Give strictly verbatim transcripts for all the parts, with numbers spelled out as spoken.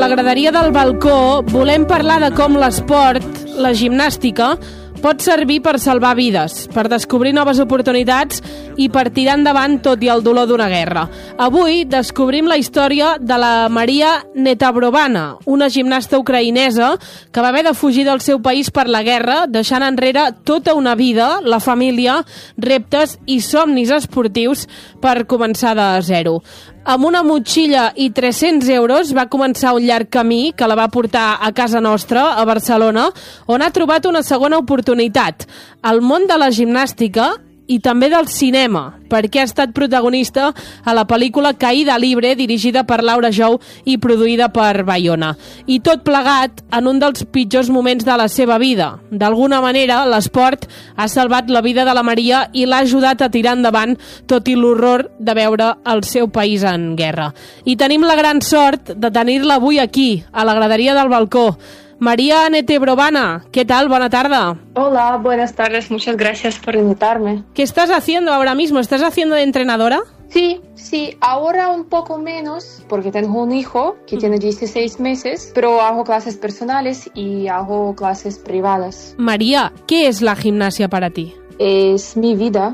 la graderia del balcó volem parlar de com l'esport, la gimnàstica, pot servir per salvar vides, per descobrir noves oportunitats i per tirar endavant tot i el dolor d'una guerra. Avui descobrim la història de la Maria Netabrovana, una gimnasta ucraïnesa que va haver de fugir del seu país per la guerra, deixant enrere tota una vida, la família, reptes i somnis esportius per començar de zero. Amb una motxilla i tres-cents euros va començar un llarg camí que la va portar a casa nostra, a Barcelona, on ha trobat una segona oportunitat, el món de la gimnàstica i també del cinema, perquè ha estat protagonista a la pel·lícula Caída Libre, dirigida per Laura Jou i produïda per Bayona. I tot plegat en un dels pitjors moments de la seva vida. D'alguna manera, l'esport ha salvat la vida de la Maria i l'ha ajudat a tirar endavant, tot i l'horror de veure el seu país en guerra. I tenim la gran sort de tenir-la avui aquí, a la graderia del balcó. María Netabrovana, ¿qué tal? Buena tarde. Hola, buenas tardes. Muchas gracias por invitarme. ¿Qué estás haciendo ahora mismo? ¿Estás haciendo de entrenadora? Sí, sí. Ahora un poco menos, porque tengo un hijo que mm. tiene dieciséis meses, pero hago clases personales y hago clases privadas. María, ¿qué es la gimnasia para ti? Es mi vida.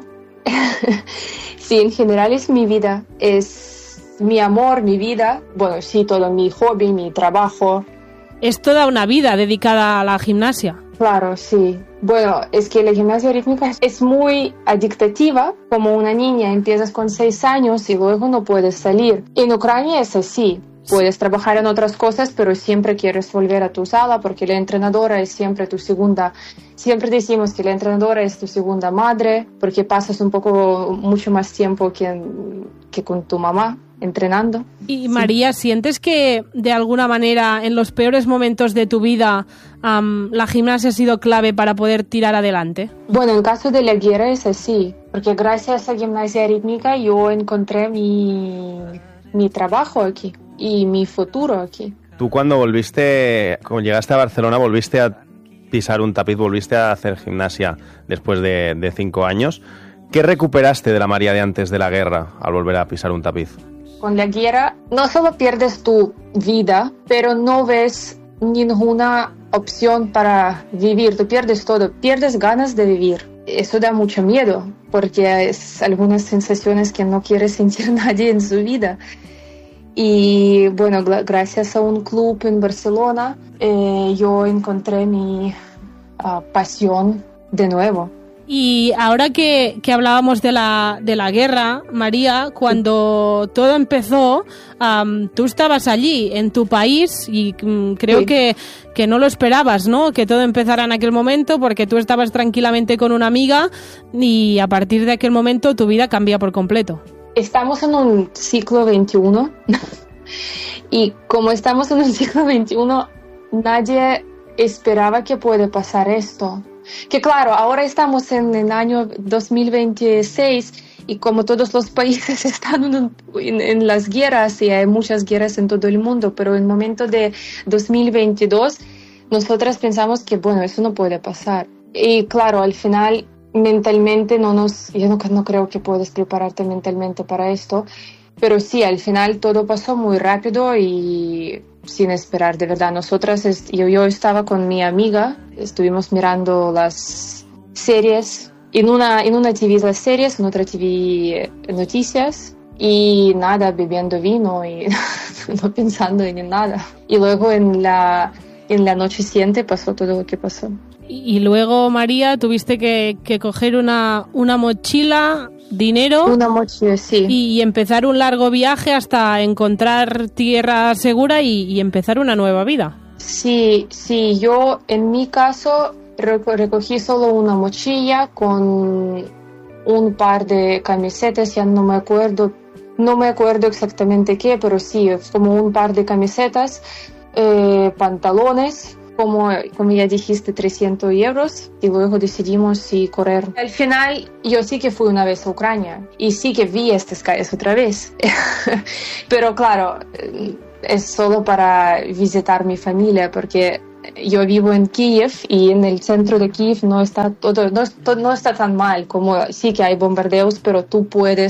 Sí, en general es mi vida. Es mi amor, mi vida. Bueno, sí, todo mi hobby, mi trabajo. Es toda una vida dedicada a la gimnasia. Claro, sí. Bueno, es que la gimnasia rítmica es muy adictiva. Como una niña, empiezas con seis años y luego no puedes salir. En Ucrania es así. Puedes trabajar en otras cosas, pero siempre quieres volver a tu sala porque la entrenadora es siempre tu segunda... Siempre decimos que la entrenadora es tu segunda madre porque pasas un poco, mucho más tiempo que, que con tu mamá entrenando. Y María, sí. ¿Sientes que de alguna manera en los peores momentos de tu vida um, la gimnasia ha sido clave para poder tirar adelante? Bueno, en caso de la guerra es así, porque gracias a gimnasia rítmica yo encontré mi, mi trabajo aquí y mi futuro aquí. Tú cuando volviste, cuando llegaste a Barcelona, volviste a pisar un tapiz, volviste a hacer gimnasia después de, de cinco años. ¿Qué recuperaste de la María de antes de la guerra al volver a pisar un tapiz? Con la guerra no solo pierdes tu vida, pero no ves ninguna opción para vivir. Tú pierdes todo, pierdes ganas de vivir. Eso da mucho miedo, porque es algunas sensaciones que no quiere sentir nadie en su vida. Y bueno, gracias a un club en Barcelona, eh, yo encontré mi uh, pasión de nuevo. Y ahora que, que hablábamos de la, de la guerra, María, cuando todo empezó, um, tú estabas allí, en tu país, y um, creo sí. que, que no lo esperabas, ¿no? Que todo empezara en aquel momento, porque tú estabas tranquilamente con una amiga y a partir de aquel momento tu vida cambia por completo. Estamos en un siglo veintiuno y como estamos en un siglo veintiuno, nadie esperaba que puede pasar esto. Que claro, ahora estamos en el año dos mil veintiséis y como todos los países están en, en, en las guerras y hay muchas guerras en todo el mundo, pero en el momento de dos mil veintidós nosotras pensamos que bueno, eso no puede pasar. Y claro, al final mentalmente no nos, yo no, no creo que puedas prepararte mentalmente para esto, pero sí, al final todo pasó muy rápido y sin esperar, de verdad. Nosotras, yo, yo estaba con mi amiga, estuvimos mirando las series, en una, en una T V las series, en otra T V noticias, y nada, bebiendo vino y no pensando en nada. Y luego en la, en la noche siguiente pasó todo lo que pasó. Y luego, María, tuviste que, que coger una, una mochila, dinero... Una mochila, sí. Y, y empezar un largo viaje hasta encontrar tierra segura y, y empezar una nueva vida. Sí, sí. Yo, en mi caso, recogí solo una mochila con un par de camisetas, ya no me acuerdo, no me acuerdo exactamente qué, pero sí, como un par de camisetas, eh, pantalones... Como, como ya dijiste, trescientos euros y luego decidimos si correr. Al final, yo sí que fui una vez a Ucrania y sí que vi estas calles otra vez. Pero claro, es solo para visitar mi familia porque yo vivo en Kiev y en el centro de Kiev no está todo, no, no está tan mal, como sí que hay bombardeos, pero tú puedes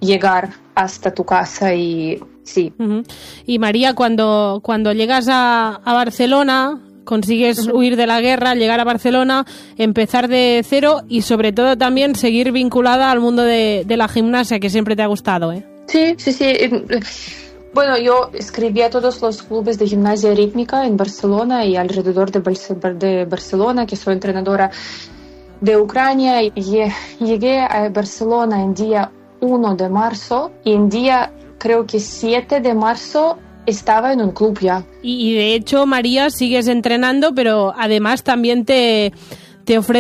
llegar hasta tu casa y sí. Uh-huh. Y María, cuando, cuando llegas a, a Barcelona, consigues uh-huh. huir de la guerra, llegar a Barcelona, empezar de cero y sobre todo también seguir vinculada al mundo de, de la gimnasia, que siempre te ha gustado, ¿eh? Sí, sí, sí. Bueno, yo escribí a todos los clubes de gimnasia rítmica en Barcelona y alrededor de, Bar- de Barcelona, que soy entrenadora de Ucrania. Y llegué a Barcelona en día uno de marzo y en día, creo que siete de marzo, estaba en un club ya. Y, y de hecho, María, sigues entrenando, pero además también te, te ofrece